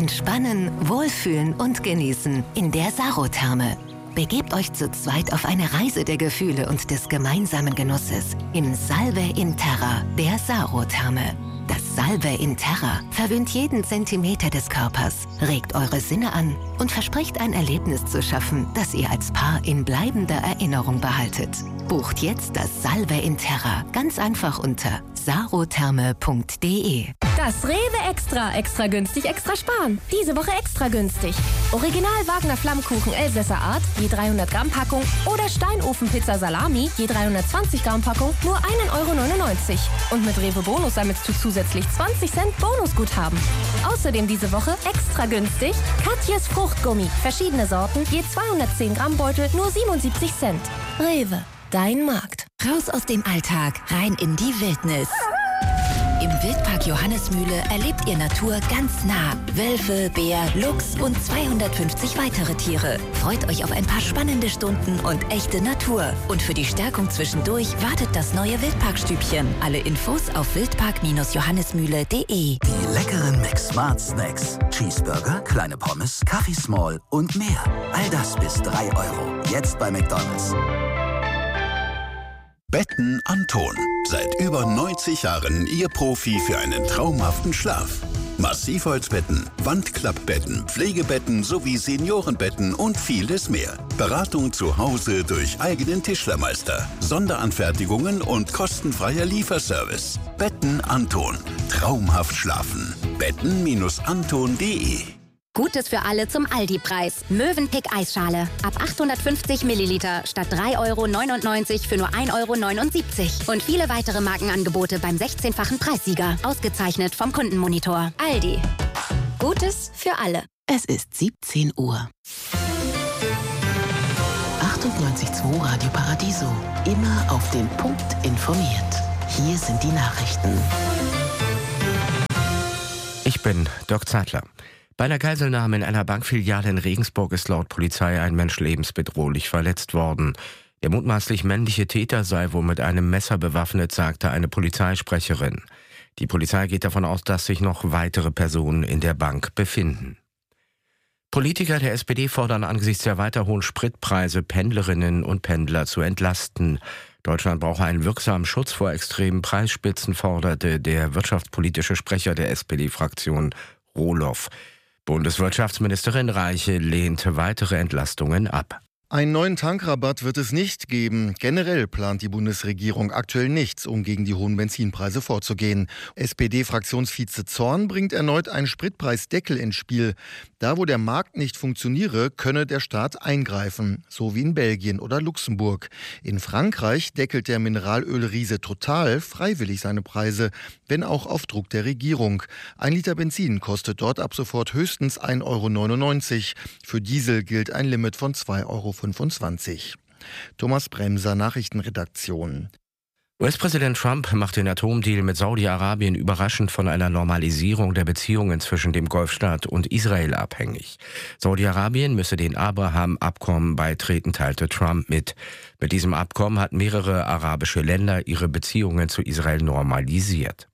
Entspannen, wohlfühlen und genießen in der Sarotherme. Begebt euch zu zweit auf eine Reise der Gefühle und des gemeinsamen Genusses in Salve in Terra, der Sarotherme. Das Salve in Terra verwöhnt jeden Zentimeter des Körpers, regt eure Sinne an und verspricht ein Erlebnis zu schaffen, das ihr als Paar in bleibender Erinnerung behaltet. Bucht jetzt das Salve in Terra ganz einfach unter sarotherme.de. Das Rewe Extra günstig, extra sparen. Diese Woche extra günstig. Original Wagner Flammkuchen Elsässer Art, je 300 Gramm Packung oder Steinofenpizza Salami, je 320 Gramm Packung, nur 1,99 €. Und mit Rewe Bonus sammelst du zusätzlich 20 Cent Bonusguthaben. Außerdem diese Woche extra günstig Katjes Fruchtgummi. Verschiedene Sorten, je 210 Gramm Beutel, nur 77 Cent. Rewe, dein Markt. Raus aus dem Alltag, rein in die Wildnis. Im Wildpark Johannesmühle erlebt ihr Natur ganz nah. Wölfe, Bär, Luchs und 250 weitere Tiere. Freut euch auf ein paar spannende Stunden und echte Natur. Und für die Stärkung zwischendurch wartet das neue Wildparkstübchen. Alle Infos auf wildpark-johannesmühle.de. Die leckeren Mix-Smart Snacks. Cheeseburger, kleine Pommes, Kaffee Small und mehr. All das bis 3 €. Jetzt bei McDonald's. Betten Anton. Seit über 90 Jahren Ihr Profi für einen traumhaften Schlaf. Massivholzbetten, Wandklappbetten, Pflegebetten sowie Seniorenbetten und vieles mehr. Beratung zu Hause durch eigenen Tischlermeister, Sonderanfertigungen und kostenfreier Lieferservice. Betten Anton. Traumhaft schlafen. Betten-anton.de. Gutes für alle zum Aldi-Preis. Mövenpick Eisschale. Ab 850 Milliliter statt 3,99 € für nur 1,79 € Und viele weitere Markenangebote beim 16-fachen Preissieger. Ausgezeichnet vom Kundenmonitor. Aldi. Gutes für alle. Es ist 17 Uhr. 98.2 Radio Paradiso. Immer auf den Punkt informiert. Hier sind die Nachrichten. Ich bin Dirk Zeitler. Bei einer Geiselnahme in einer Bankfiliale in Regensburg ist laut Polizei ein Mensch lebensbedrohlich verletzt worden. Der mutmaßlich männliche Täter sei wohl mit einem Messer bewaffnet, sagte eine Polizeisprecherin. Die Polizei geht davon aus, dass sich noch weitere Personen in der Bank befinden. Politiker der SPD fordern angesichts der weiter hohen Spritpreise Pendlerinnen und Pendler zu entlasten. Deutschland brauche einen wirksamen Schutz vor extremen Preisspitzen, forderte der wirtschaftspolitische Sprecher der SPD-Fraktion Rohloff. Bundeswirtschaftsministerin Reiche lehnte weitere Entlastungen ab. Einen neuen Tankrabatt wird es nicht geben. Generell plant die Bundesregierung aktuell nichts, um gegen die hohen Benzinpreise vorzugehen. SPD-Fraktionsvize Zorn bringt erneut einen Spritpreisdeckel ins Spiel. Da, wo der Markt nicht funktioniere, könne der Staat eingreifen, so wie in Belgien oder Luxemburg. In Frankreich deckelt der Mineralölriese Total freiwillig seine Preise, wenn auch auf Druck der Regierung. 1 Liter Benzin kostet dort ab sofort höchstens 1,99 €. Für Diesel gilt ein Limit von 2,25 €. Thomas Bremser, Nachrichtenredaktion. US-Präsident Trump macht den Atomdeal mit Saudi-Arabien überraschend von einer Normalisierung der Beziehungen zwischen dem Golfstaat und Israel abhängig. Saudi-Arabien müsse den Abraham-Abkommen beitreten, teilte Trump mit. Mit diesem Abkommen hatten mehrere arabische Länder ihre Beziehungen zu Israel normalisiert.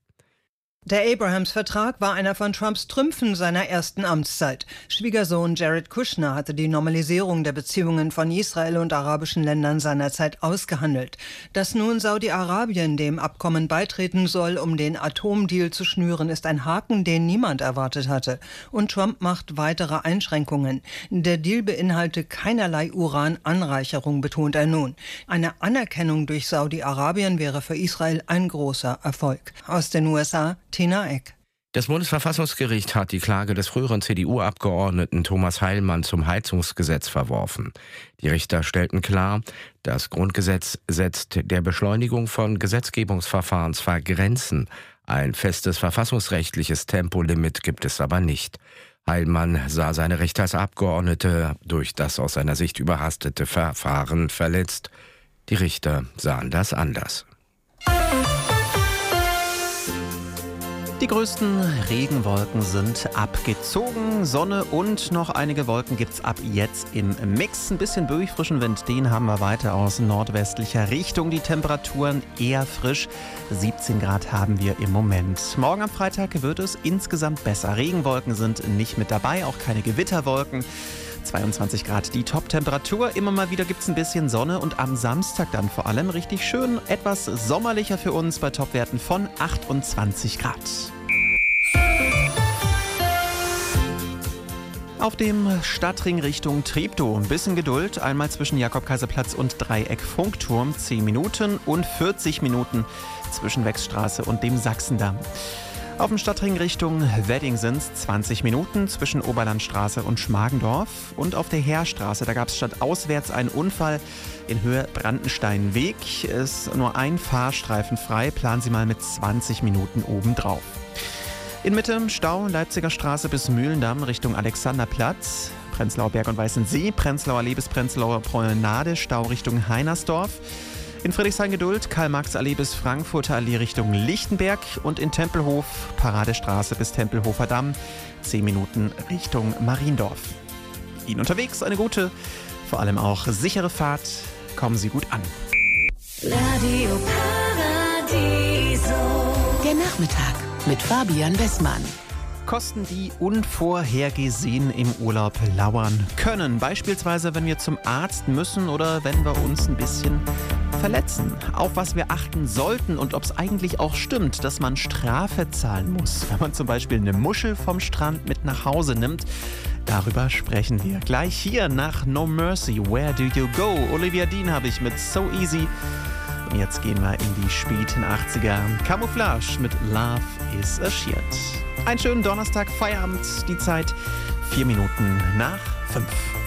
Der Abrahams-Vertrag war einer von Trumps Trümpfen seiner ersten Amtszeit. Schwiegersohn Jared Kushner hatte die Normalisierung der Beziehungen von Israel und arabischen Ländern seinerzeit ausgehandelt. Dass nun Saudi-Arabien dem Abkommen beitreten soll, um den Atomdeal zu schnüren, ist ein Haken, den niemand erwartet hatte. Und Trump macht weitere Einschränkungen. Der Deal beinhalte keinerlei Urananreicherung, betont er nun. Eine Anerkennung durch Saudi-Arabien wäre für Israel ein großer Erfolg. Aus den USA, Tina Eck. Das Bundesverfassungsgericht hat die Klage des früheren CDU-Abgeordneten Thomas Heilmann zum Heizungsgesetz verworfen. Die Richter stellten klar, das Grundgesetz setzt der Beschleunigung von Gesetzgebungsverfahren zwar Grenzen, ein festes verfassungsrechtliches Tempolimit gibt es aber nicht. Heilmann sah seine Rechte als Abgeordnete durch das aus seiner Sicht überhastete Verfahren verletzt. Die Richter sahen das anders. Die größten Regenwolken sind abgezogen. Sonne und noch einige Wolken gibt's ab jetzt im Mix. Ein bisschen böig frischen Wind, den haben wir weiter aus nordwestlicher Richtung. Die Temperaturen eher frisch. 17 Grad haben wir im Moment. Morgen am Freitag wird es insgesamt besser. Regenwolken sind nicht mit dabei, auch keine Gewitterwolken. 22 Grad die Top-Temperatur. Immer mal wieder gibt es ein bisschen Sonne und am Samstag dann vor allem richtig schön, etwas sommerlicher für uns bei Topwerten von 28 Grad. Auf dem Stadtring Richtung Treptow ein bisschen Geduld. Einmal zwischen Jakob-Kaiser-Platz und Dreieck Funkturm 10 Minuten und 40 Minuten zwischen Wechsstraße und dem Sachsendamm. Auf dem Stadtring Richtung Wedding sind es 20 Minuten zwischen Oberlandstraße und Schmargendorf. Und auf der Heerstraße, da gab es stadtauswärts einen Unfall in Höhe Brandensteinweg. Ist nur ein Fahrstreifen frei, planen Sie mal mit 20 Minuten obendrauf. In Mitte Stau, Leipziger Straße bis Mühlendamm Richtung Alexanderplatz. Prenzlauer Berg und Weißensee, Prenzlauer Allee bis Prenzlauer Promenade, Stau Richtung Heinersdorf. In Friedrichshain Geduld, Karl-Marx-Allee bis Frankfurter Allee Richtung Lichtenberg und in Tempelhof, Paradestraße bis Tempelhofer Damm, 10 Minuten Richtung Mariendorf. Ihnen unterwegs eine gute, vor allem auch sichere Fahrt. Kommen Sie gut an. Radio Paradiso. Der Nachmittag mit Fabian Westmann. Kosten, die unvorhergesehen im Urlaub lauern können. Beispielsweise, wenn wir zum Arzt müssen oder wenn wir uns ein bisschen verletzen. Auf was wir achten sollten und ob es eigentlich auch stimmt, dass man Strafe zahlen muss, wenn man zum Beispiel eine Muschel vom Strand mit nach Hause nimmt. Darüber sprechen wir gleich hier nach No Mercy. Where do you go? Olivia Dean habe ich mit So Easy. Und jetzt gehen wir in die späten 80er. Camouflage mit Love is a Shield. Einen schönen Donnerstag, Feierabend, die Zeit 4 Minuten nach 5.